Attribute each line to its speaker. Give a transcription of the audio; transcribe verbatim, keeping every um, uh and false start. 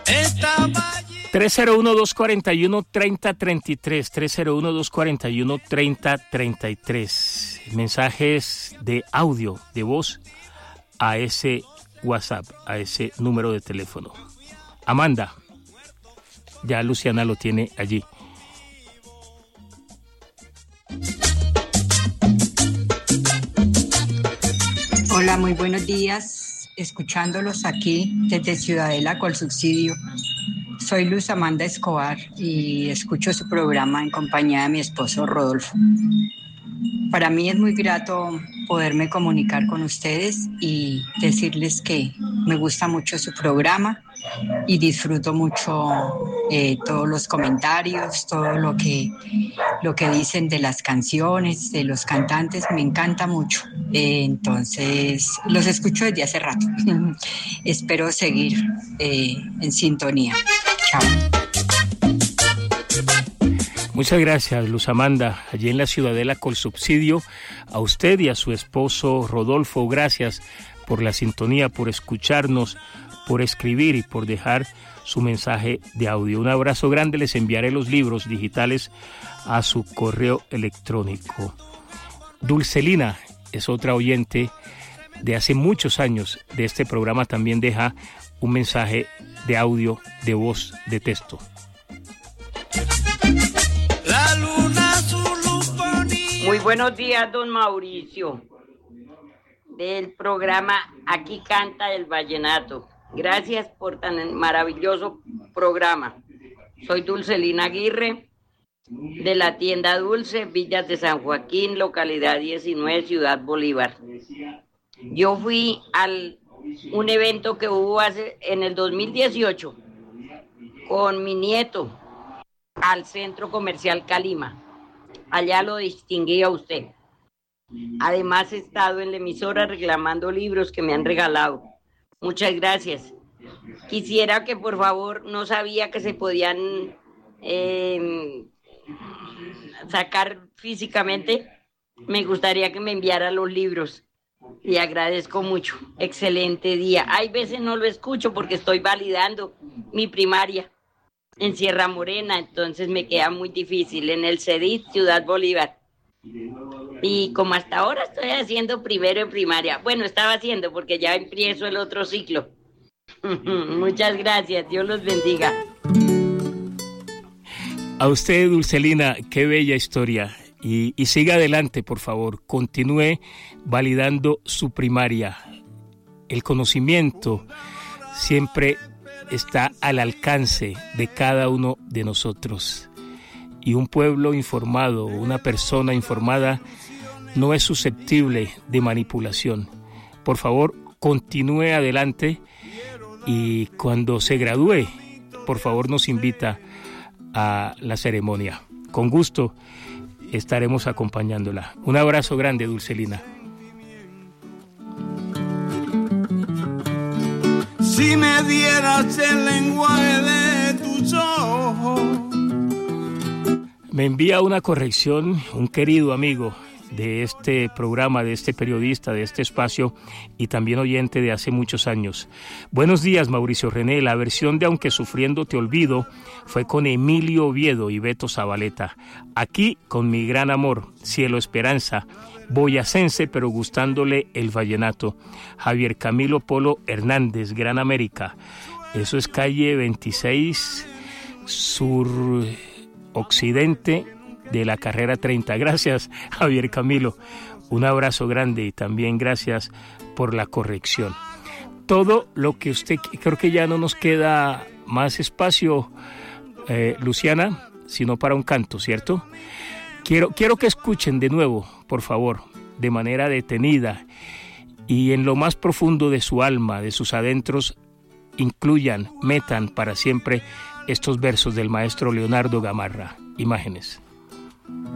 Speaker 1: tres cero uno, dos cuatro uno, tres cero tres tres, tres cero uno, dos cuatro uno, tres cero tres tres. Mensajes de audio, de voz, a ese WhatsApp, a ese número de teléfono. Amanda, ya Luciana lo tiene allí.
Speaker 2: Hola, muy buenos días. Escuchándolos aquí desde Ciudadela Colsubsidio. Soy Luz Amanda Escobar y escucho su programa en compañía de mi esposo Rodolfo. Para mí es muy grato poderme comunicar con ustedes y decirles que me gusta mucho su programa y disfruto mucho eh, todos los comentarios, todo lo que, lo que dicen de las canciones, de los cantantes, me encanta mucho. Eh, entonces, los escucho desde hace rato. Espero seguir eh, en sintonía. Chao.
Speaker 1: Muchas gracias, Luz Amanda, allí en la Ciudadela Colsubsidio. A usted y a su esposo Rodolfo, gracias por la sintonía, por escucharnos, por escribir y por dejar su mensaje de audio. Un abrazo grande, les enviaré los libros digitales a su correo electrónico. Dulcelina es otra oyente de hace muchos años de este programa, también deja un mensaje de audio, de voz, de texto.
Speaker 3: La luna su luz ponía.
Speaker 4: Muy buenos días, don Mauricio, del programa Aquí Canta el Vallenato. Gracias por tan maravilloso programa. Soy Dulcelina Aguirre, de la tienda Dulce, Villas de San Joaquín, localidad diecinueve, Ciudad Bolívar. Yo fui al un evento que hubo hace, en el dos mil dieciocho con mi nieto al Centro Comercial Calima. Allá lo distinguí a usted. Además he estado en la emisora reclamando libros que me han regalado. Muchas gracias. Quisiera que por favor, no sabía que se podían eh, sacar físicamente. Me gustaría que me enviara los libros. Y agradezco mucho. Excelente día. Hay veces no lo escucho porque estoy validando mi primaria en Sierra Morena, entonces me queda muy difícil. En el CEDIT, Ciudad Bolívar. Y como hasta ahora estoy haciendo primero en primaria. Bueno, estaba haciendo porque ya empiezo el otro ciclo. Muchas gracias. Dios los bendiga.
Speaker 1: A usted, Dulcelina, qué bella historia. Y, y siga adelante, por favor. Continúe validando su primaria. El conocimiento siempre está al alcance de cada uno de nosotros. Y un pueblo informado, una persona informada, no es susceptible de manipulación. Por favor, continúe adelante y cuando se gradúe, por favor, nos invita a la ceremonia. Con gusto estaremos acompañándola. Un abrazo grande, Dulcelina.
Speaker 3: Si me dieras el lenguaje de tus ojos.
Speaker 1: Me envía una corrección un querido amigo de este programa, de este periodista, de este espacio y también oyente de hace muchos años. Buenos días, Mauricio René. La versión de Aunque Sufriendo Te Olvido fue con Emilio Oviedo y Beto Zabaleta. Aquí con Mi Gran Amor, Cielo Esperanza, boyacense pero gustándole el vallenato. Javier Camilo Polo Hernández, Gran América. Eso es calle veintiséis, sur occidente de la carrera treinta. Gracias, Javier Camilo. Un abrazo grande y también gracias por la corrección. Todo lo que usted, creo que ya no nos queda más espacio, eh, Luciana, sino para un canto, ¿cierto? Quiero, quiero que escuchen de nuevo, por favor, de manera detenida y en lo más profundo de su alma, de sus adentros, incluyan, metan para siempre estos versos del maestro Leonardo Gamarra. Imágenes.